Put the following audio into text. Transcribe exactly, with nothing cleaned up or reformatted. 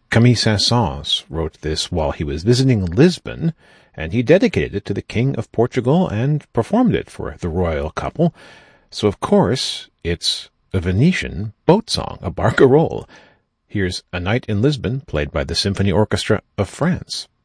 Camille Saint-Saëns wrote this while he was visiting Lisbon, and he dedicated it to the King of Portugal and performed it for the royal couple. So, of course, it's a Venetian boat song, a barcarolle. Here's A Night in Lisbon, played by the Symphony Orchestra of France.